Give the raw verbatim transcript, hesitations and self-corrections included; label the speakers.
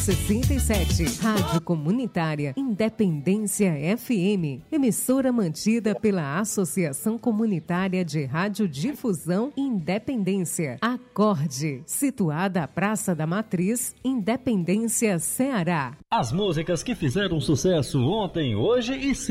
Speaker 1: sessenta e sete, Rádio Comunitária Independência F M, emissora mantida pela Associação Comunitária de Radiodifusão Independência, Acorde, situada à Praça da Matriz, Independência, Ceará.
Speaker 2: As músicas que fizeram sucesso ontem, hoje e sempre.